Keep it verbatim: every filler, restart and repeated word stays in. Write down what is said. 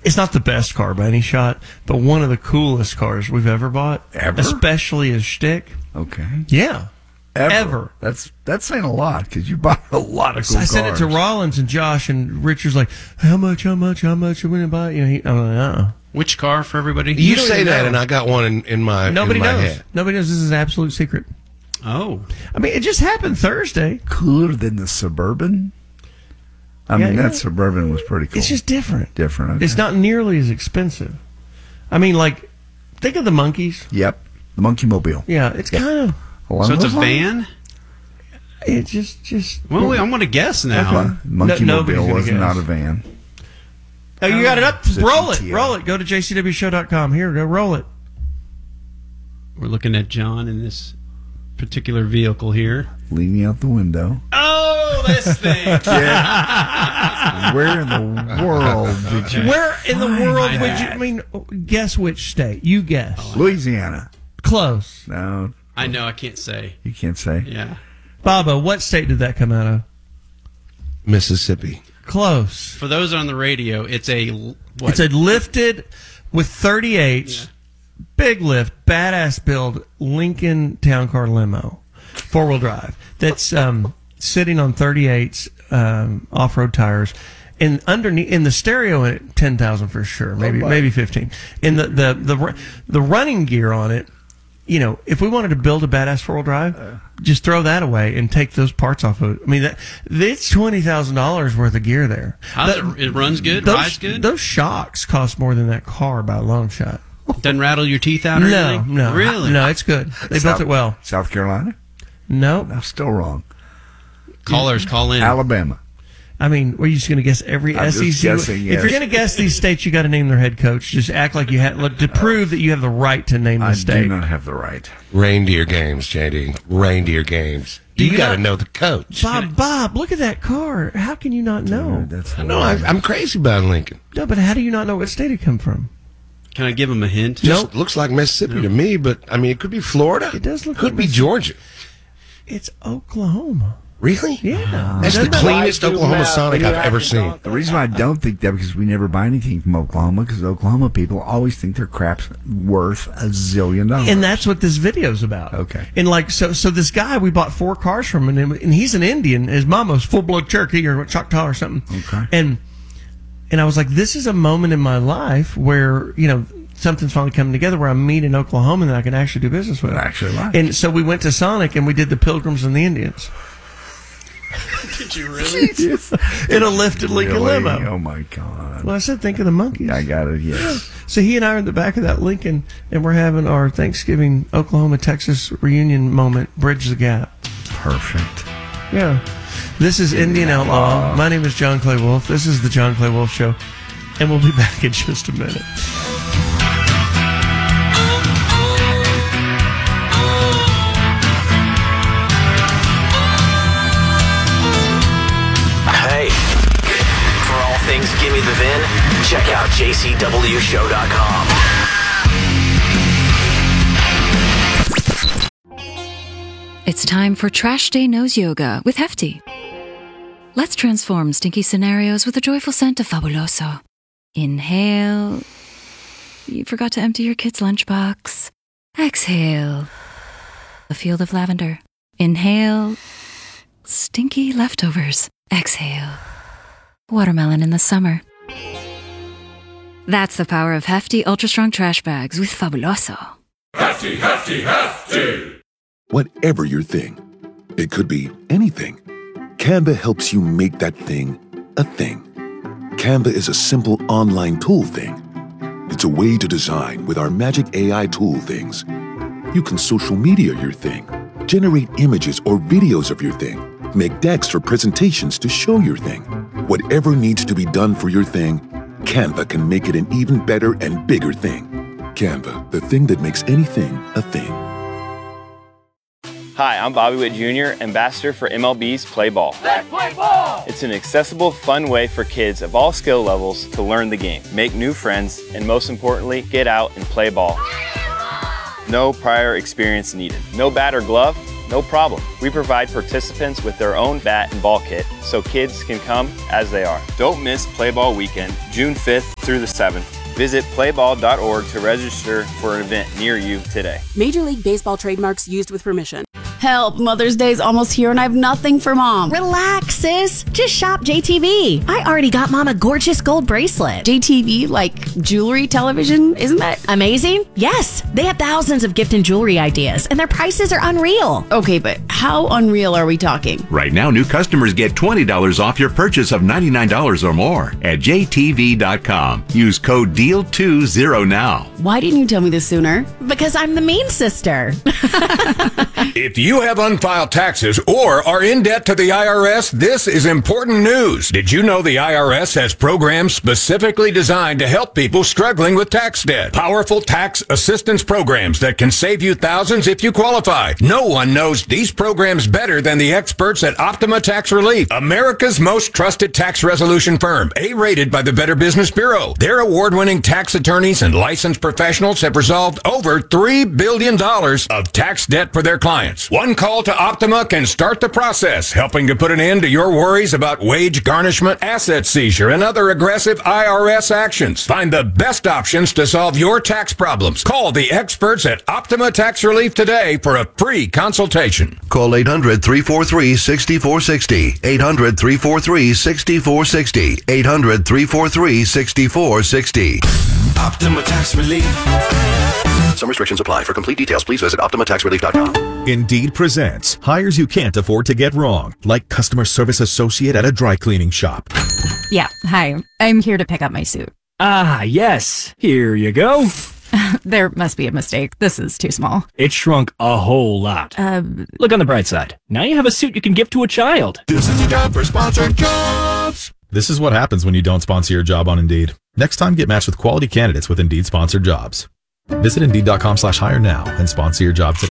It's not the best car by any shot, but one of the coolest cars we've ever bought. Ever? Especially as shtick. Okay. Yeah. Ever. Ever. That's that's saying a lot because you bought a lot of cool I cars. sent it to Rollins and Josh, and Richard's like, how much, how much, how much are we going to buy? You know, he, I'm like, uh-uh. Which car for everybody? You, You don't say even that, know. and I got one in, in my Nobody in my knows. head. Nobody knows. This is an absolute secret. Oh. I mean, it just happened Thursday. Cooler than the Suburban? I Yeah, mean, yeah. that Suburban was pretty cool. It's just different. different. Okay. It's not nearly as expensive. I mean, like, think of the monkeys. Yep. The Monkey Mobile. Yeah, it's kind of. Along So it's a those lines? van? It's just, just. Well, wait, I'm going to guess now. Okay. Monkey No- nobody's Mobile gonna was guess. not a van. Oh, you got it up. It's a Roll it. G T O. Roll it. Go to j c w show dot com. Here, go. Roll it. We're looking at John in this particular vehicle here. Leaning out the window. Oh, this thing. Where in the world did you? Where in the world would that? you? I mean, guess which state? You guess. Louisiana. Close. No, I know, I can't say. you can't say. Yeah. Baba, what state did that come out of? Mississippi. Close. For those on the radio, it's a what? It's a lifted with thirty-eights, big lift, badass build Lincoln Town Car limo, four wheel drive. That's um, sitting on thirty-eights um, off road tires, and underneath in the stereo in it, ten thousand for sure, maybe my. maybe fifteen. In the the the ru- the running gear on it. You know, if we wanted to build a badass four wheel drive, just throw that away and take those parts off of it. I mean, that it's twenty thousand dollars worth of gear there. How's That- it, it runs good, those, rides good? Those shocks cost more than that car by a long shot. Doesn't rattle your teeth out or No, anything? no, Really? no. It's good. They South, built it well. South Carolina? Nope. No, still wrong. Callers, call in. Alabama. I mean, were you just going to guess every I'm S E C? just guessing, If yes. you're going to guess these states, you got to name their head coach. Just act like you had look, to prove that you have the right to name the I state. do not have the right. Reindeer games, J D. Reindeer games. Do You, you got to not- know the coach. Bob, Bob, look at that car. How can you not know? Dude, that's No, I, I'm crazy about Lincoln. No, but how do you not know what state it come from? Can I give him a hint? Just looks like Mississippi to me, but I mean, it could be Florida. It does look Could like be Mississippi. Georgia. It's Oklahoma. Really? Yeah. That's the Doesn't that- cleanest Oklahoma Sonic I've ever seen. The reason I don't think that because we never buy anything from Oklahoma because Oklahoma people always think their crap's worth a zillion dollars. And that's what this video's about. Okay. And like, so, so this guy, we bought four cars from him, and he's an Indian. His mom was full blood Cherokee or Choctaw or something. Okay. And, and I was like, this is a moment in my life where, you know, something's finally coming together where I'm meeting Oklahoma that I can actually do business with. I actually like. And so we went to Sonic and we did the Pilgrims and the Indians Did you really? in a lifted Lincoln Really? limo. Oh my god! Well, I said, think of the monkeys. I got it. Yes. So he and I are in the back of that Lincoln, and we're having our Thanksgiving Oklahoma Texas reunion moment. Bridge the gap. Perfect. Yeah. This is Indian Outlaw. My name is John Clay Wolf. This is the John Clay Wolf Show, and we'll be back in just a minute. Hey, for all things Gimme the Vin, check out j c w show dot com. It's time for Trash Day Nose Yoga with Hefty. Let's transform stinky scenarios with a joyful scent of Fabuloso. Inhale. You forgot to empty your kid's lunchbox. Exhale. A field of lavender. Inhale. Stinky leftovers. Exhale. Watermelon in the summer. That's the power of Hefty Ultra Strong Trash Bags with Fabuloso. Hefty, hefty, hefty! Whatever your thing, it could be anything. Canva helps you make that thing a thing. Canva is a simple online tool thing. It's a way to design with our magic A I tool things. You can social media your thing, generate images or videos of your thing, make decks for presentations to show your thing. Whatever needs to be done for your thing, Canva can make it an even better and bigger thing. Canva, the thing that makes anything a thing. Hi, I'm Bobby Witt Junior, ambassador for M L B's Play Ball. Let's play ball! It's an accessible, fun way for kids of all skill levels to learn the game, make new friends, and most importantly, get out and play ball. No prior experience needed. No bat or glove, No problem. We provide participants with their own bat and ball kit so kids can come as they are. Don't miss Play Ball Weekend, June fifth through the seventh. Visit play ball dot org to register for an event near you today. Major League Baseball trademarks used with permission. Help, Mother's Day's almost here and I have nothing for Mom. Relax, sis. Just shop J T V. I already got Mom a gorgeous gold bracelet. J T V, like jewelry, television, isn't that amazing? Yes, they have thousands of gift and jewelry ideas and their prices are unreal. Okay, but how unreal are we talking? Right now, new customers get twenty dollars off your purchase of ninety-nine dollars or more at J T V dot com. Use code D E A L twenty now. Why didn't you tell me this sooner? Because I'm the mean sister. If you have unfiled taxes or are in debt to the I R S, this is important news. Did you know the I R S has programs specifically designed to help people struggling with tax debt? Powerful tax assistance programs that can save you thousands if you qualify. No one knows these programs better than the experts at Optima Tax Relief, America's most trusted tax resolution firm, A-rated by the Better Business Bureau. Their award-winning tax attorneys and licensed professionals have resolved over three billion dollars of tax debt for their clients. One call to Optima can start the process, helping to put an end to your worries about wage garnishment, asset seizure, and other aggressive I R S actions. Find the best options to solve your tax problems. Call the experts at Optima Tax Relief today for a free consultation. Call eight hundred, three four three, six four six zero. eight hundred, three four three, six four six zero. eight hundred, three four three, six four six zero. Optima Tax Relief. Some restrictions apply. For complete details, please visit Optima Tax Relief dot com. Indeed presents hires you can't afford to get wrong, like customer service associate at a dry cleaning shop. Yeah, hi. I'm here to pick up my suit. Ah, yes. Here you go. There must be a mistake. This is too small. It shrunk a whole lot. Uh, Look on the bright side. Now you have a suit you can give to a child. This is your job for sponsored jobs. This is what happens when you don't sponsor your job on Indeed. Next time, get matched with quality candidates with Indeed sponsored jobs. Visit Indeed dot com slash hire now and sponsor your job today.